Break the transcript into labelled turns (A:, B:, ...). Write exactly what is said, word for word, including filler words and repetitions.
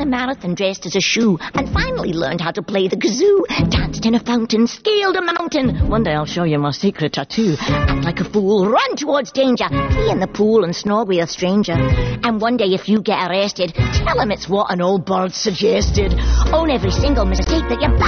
A: marathon dressed as a shoe, and finally learned how to play the kazoo. Danced in a fountain, scaled a mountain. One day I'll show you my secret tattoo. Act like a fool, run towards danger, pee in the pool and snore with a stranger. And one day if you get arrested, tell him it's what an old bird suggested. Own every single mistake that you're